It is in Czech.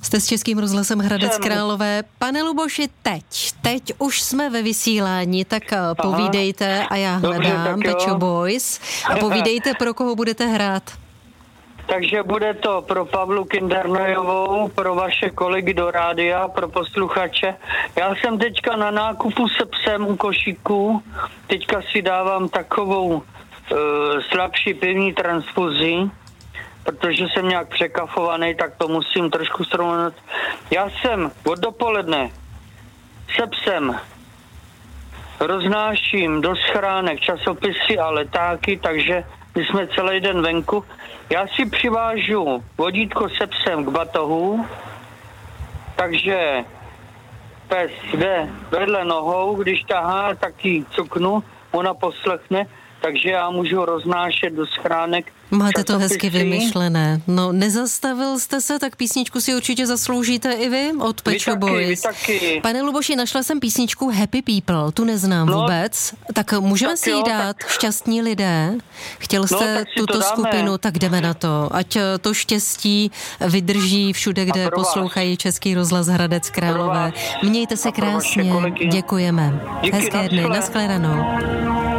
Jste s Českým rozhlasem Hradec Králové. Pane Luboši, teď už jsme ve vysílání, tak povídejte a já hledám Pet Shop Boys. A povídejte, pro koho budete hrát. Takže bude to pro Pavlu Kindernojovou, pro vaše kolegy do rádia, pro posluchače. Já jsem teďka na nákupu se psem u košíků. Teďka si dávám takovou slabší pivní transfuzi, protože jsem nějak překafovaný, tak to musím trošku srovnat. Já jsem od dopoledne se psem roznáším do schránek časopisy a letáky, takže my jsme celý den venku. Já si přivážu vodítko se psem k batohu, takže pes jde vedle nohou, když tahá, tak ji cuknu, ona poslechne, takže já můžu roznášet do schránek. Máte to hezky vymyšlené. No, nezastavil jste se, tak písničku si určitě zasloužíte i vy od Pet Shop Boys. Taky. Pane Luboši, našla jsem písničku Happy People, tu neznám vůbec. Tak můžeme si ji dát, Šťastní lidé. Chtěl jste tuto skupinu, tak jdeme na to. Ať to štěstí vydrží všude, kde poslouchají Český rozhlas Hradec Králové. Mějte se krásně, děkujeme. Hezké dny, nashledanou.